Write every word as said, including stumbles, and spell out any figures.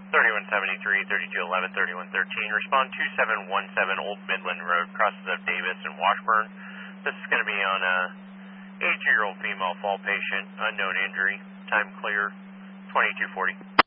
thirty-one seventy-three, thirty-two eleven, thirty-one thirteen. Respond two seven one seven Old Midland Road, crosses of Davis and Washburn. This is going to be on a eighty-two-year-old female fall patient, unknown injury. Time clear, twenty-two forty.